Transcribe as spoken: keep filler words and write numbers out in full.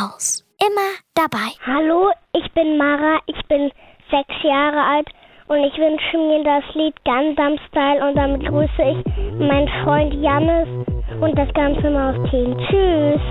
Haus. Immer dabei. Hallo, ich bin Mara, ich bin sechs Jahre alt und ich wünsche mir das Lied Gangnam Style und damit grüße ich meinen Freund Jannis und das ganze Maus-Team. Tschüss.